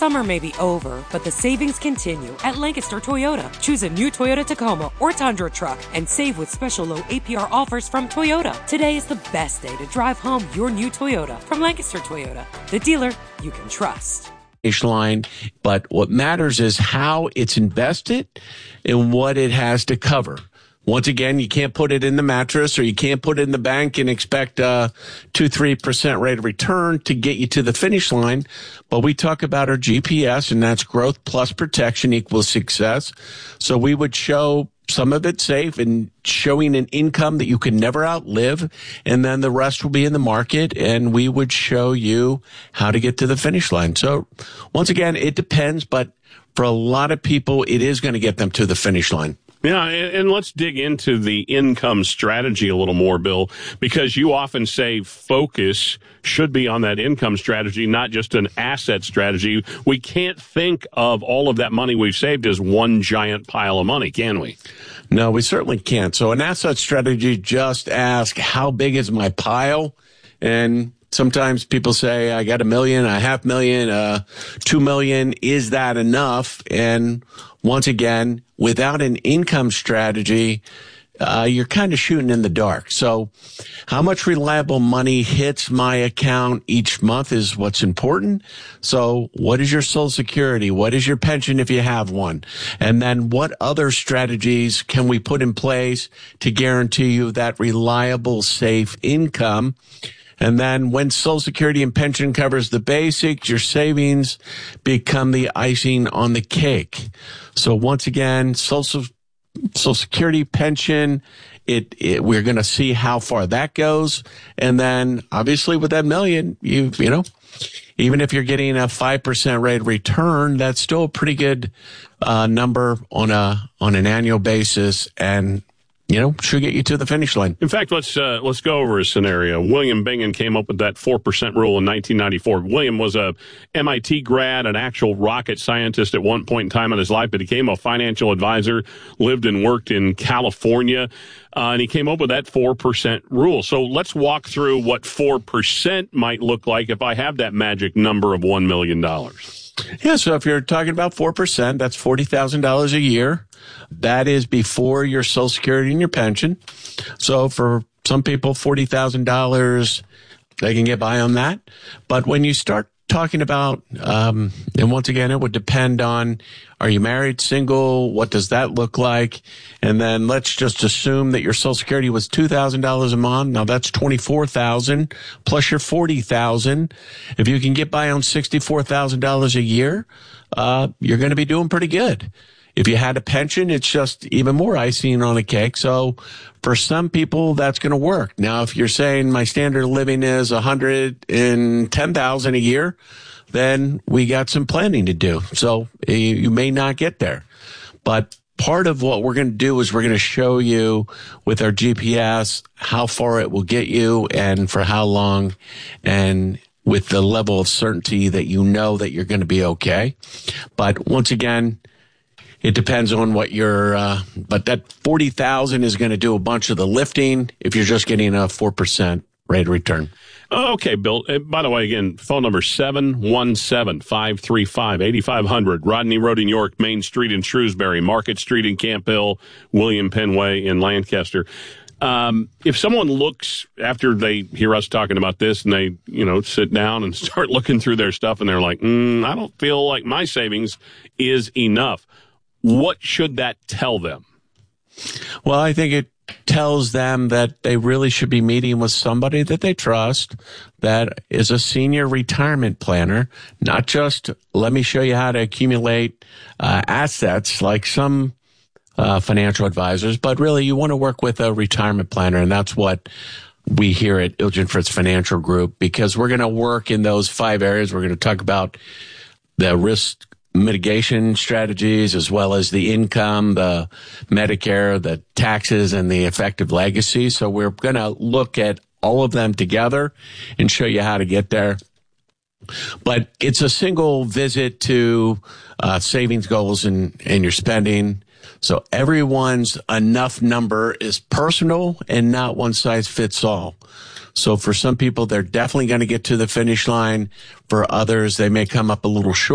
Summer may be over, but the savings continue at Lancaster Toyota. Choose a new Toyota Tacoma or Tundra truck and save with special low APR offers from Toyota. Today is the best day to drive home your new Toyota from Lancaster Toyota, the dealer you can trust. Line, but what matters is how it's invested and what it has to cover. Once again, you can't put it in the mattress or you can't put it in the bank and expect a 2-3% rate of return to get you to the finish line. But we talk about our GPS, and that's growth plus protection equals success. So we would show some of it safe and showing an income that you can never outlive. And then the rest will be in the market, and we would show you how to get to the finish line. So once again, it depends, but for a lot of people, it is going to get them to the finish line. Yeah, and let's dig into the income strategy a little more, Bill, because you often say focus should be on that income strategy, not just an asset strategy. We can't think of all of that money we've saved as one giant pile of money, can we? No, we certainly can't. So an asset strategy just asks, how big is my pile? And sometimes people say, I got $1 million, $500,000, $2 million. Is that enough? And once again, without an income strategy, you're kind of shooting in the dark. So how much reliable money hits my account each month is what's important. So what is your Social Security? What is your pension if you have one? And then what other strategies can we put in place to guarantee you that reliable, safe income? And then when Social Security and pension covers the basics, your savings become the icing on the cake. So once again, Social Security, pension, we're going to see how far that goes. And then obviously with that $1 million, you know, even if you're getting a 5% rate of return, that's still a pretty good number on an annual basis, and you know, should get you to the finish line. In fact, let's go over a scenario. William Bingen came up with that 4% rule in 1994. William was a MIT grad, an actual rocket scientist at one point in time in his life, but became a financial advisor, lived and worked in California, and he came up with that 4% rule. So let's walk through what 4% might look like if I have that magic number of $1 million. Yeah, so if you're talking about 4%, that's $40,000 a year. That is before your Social Security and your pension. So for some people, $40,000, they can get by on that. But when you start talking about, and once again, it would depend on, are you married, single? What does that look like? And then let's just assume that your Social Security was $2,000 a month. Now that's $24,000 plus your $40,000. If you can get by on $64,000 a year, you're going to be doing pretty good. If you had a pension, it's just even more icing on the cake. So for some people, that's going to work. Now, if you're saying my standard of living is $110,000 a year, then we got some planning to do. So you may not get there. But part of what we're going to do is we're going to show you with our GPS how far it will get you and for how long, and with the level of certainty that you know that you're going to be okay. But once again, it depends on what but that 40,000 is going to do a bunch of the lifting if you're just getting a 4% rate of return. Okay, Bill. By the way, again, phone number 717-535-8500. Rodney Road in York, Main Street in Shrewsbury, Market Street in Camp Hill, William Penn Way in Lancaster. If someone looks after they hear us talking about this and they, you know, sit down and start looking through their stuff and they're like, I don't feel like my savings is enough. What should that tell them? Well, I think it tells them that they really should be meeting with somebody that they trust, that is a senior retirement planner, not just let me show you how to accumulate assets like some financial advisors, but really you want to work with a retirement planner. And that's what we here at Ilgen Fritz Financial Group, because we're going to work in those 5 areas. We're going to talk about the risk mitigation strategies, as well as the income, the Medicare, the taxes, and the effective legacy. So we're going to look at all of them together and show you how to get there. But it's a single visit to savings goals and your spending. So everyone's enough number is personal and not one size fits all. So for some people, they're definitely going to get to the finish line. For others, they may come up a little short.